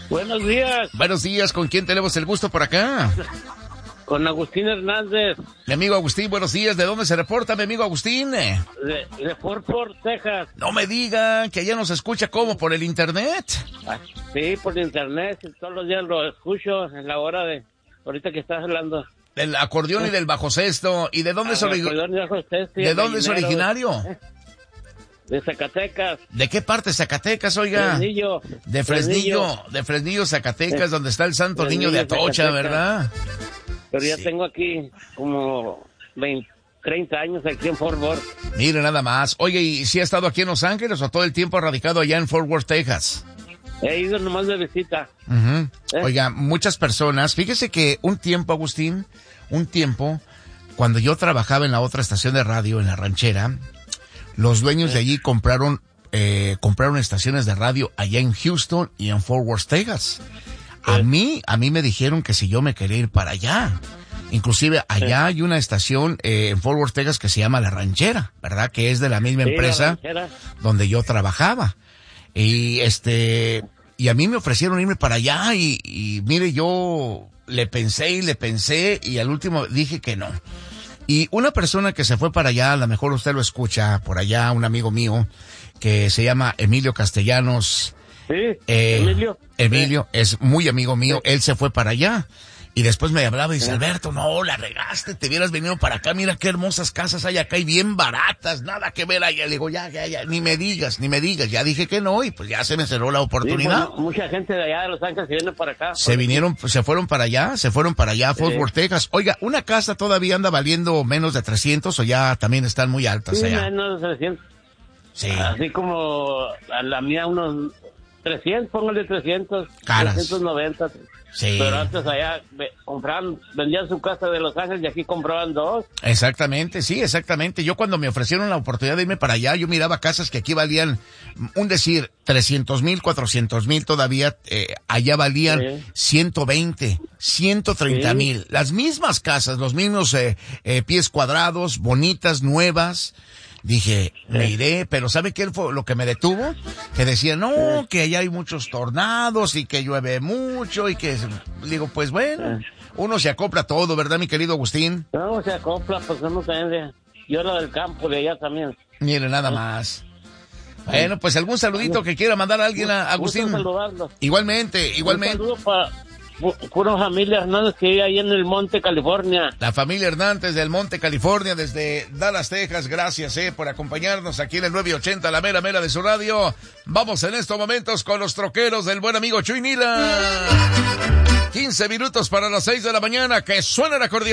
Buenos días. Buenos días, ¿con quién tenemos el gusto por acá? Con Agustín Hernández. Mi amigo Agustín, buenos días. ¿De dónde se reporta, mi amigo Agustín? De Fort Worth, Texas. No me digan que allá nos escucha, ¿cómo? ¿Por el internet? Sí, por internet. Todos los días lo escucho en la hora de... Ahorita que estás hablando. Del acordeón y del bajo sexto. ¿Y de dónde es originario? De Zacatecas. ¿De qué parte de Zacatecas, oiga? Fresnillo. De Fresnillo, Zacatecas, donde está el Santo Niño de Atocha, Zacatecas. ¿Verdad? Pero ya tengo aquí como 30 años aquí en Fort Worth. Mire, nada más. Oye, ¿y si ha estado aquí en Los Ángeles o todo el tiempo ha radicado allá en Fort Worth, Texas? He ido nomás de visita. Oiga, muchas personas, fíjese que un tiempo, cuando yo trabajaba en la otra estación de radio, en La Ranchera, los dueños de allí compraron estaciones de radio allá en Houston y en Fort Worth, Texas. A mí me dijeron que si yo me quería ir para allá. Inclusive allá hay una estación en Fort Worth, Texas que se llama La Ranchera, ¿verdad? Que es de la misma empresa donde yo trabajaba. Y a mí me ofrecieron irme para allá y mire, yo le pensé y al último dije que no. Y una persona que se fue para allá, a lo mejor usted lo escucha por allá, un amigo mío que se llama Emilio Castellanos. Sí, Emilio es muy amigo mío, él se fue para allá. Y después me hablaba y dice, Alberto, no, la regaste, te hubieras venido para acá, mira qué hermosas casas hay acá y bien baratas, nada que ver allá. Le digo, ya, ni me digas, ya dije que no y pues ya se me cerró la oportunidad. Sí, pues, mucha gente de allá de Los Ángeles se viene para acá. Se fueron para allá a Fort Worth, Texas. Oiga, ¿una casa todavía anda valiendo menos de 300 o ya también están muy altas allá? Menos de 300. Sí. Así como a la mía unos 300, póngale 300, caras. 390. Sí. Pero antes allá vendían su casa de Los Ángeles y aquí compraban dos. Exactamente, sí, exactamente. Yo cuando me ofrecieron la oportunidad de irme para allá, yo miraba casas que aquí valían, 300,000, 400,000 todavía, allá valían 120, 130,000. Las mismas casas, los mismos pies cuadrados, bonitas, nuevas. Dije, me iré, pero ¿sabe qué fue lo que me detuvo? Que decía, no, que allá hay muchos tornados y que llueve mucho y que... Digo, pues bueno, uno se acopla a todo, ¿verdad, mi querido Agustín? No, se acopla, pues uno también. Yo era del campo de allá también. Mire, nada más. Bueno, pues algún saludito que quiera mandar a alguien a Agustín. Igualmente. Un saludo para pura familia Hernández que vive ahí en el Monte, California. La familia Hernández del Monte, California, desde Dallas, Texas. Gracias, por acompañarnos aquí en el 980, la mera de su radio. Vamos en estos momentos con los troqueros del buen amigo Chuy Nila. 15 minutos para las 6 de la mañana. Que suena el acordeón.